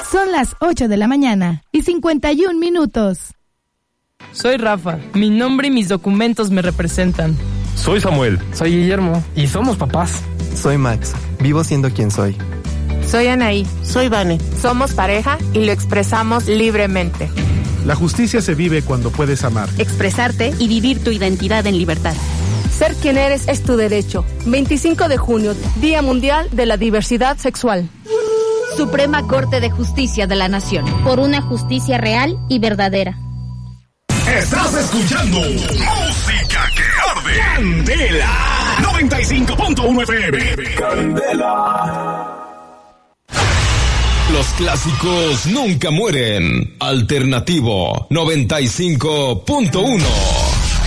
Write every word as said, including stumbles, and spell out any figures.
Son las ocho de la mañana y cincuenta y un minutos. Soy Rafa. Mi nombre y mis documentos me representan. Soy Samuel. Soy Guillermo. Y somos papás. Soy Max. Vivo siendo quien soy. Soy Anaí. Soy Vane. Somos pareja y lo expresamos libremente. La justicia se vive cuando puedes amar, expresarte y vivir tu identidad en libertad. Ser quien eres es tu derecho. veinticinco de junio, Día Mundial de la Diversidad Sexual. Suprema Corte de Justicia de la Nación. Por una justicia real y verdadera. Estás escuchando Música que Arde. Candela. noventa y cinco punto uno F M. Candela. Los clásicos nunca mueren. Alternativo noventa y cinco punto uno.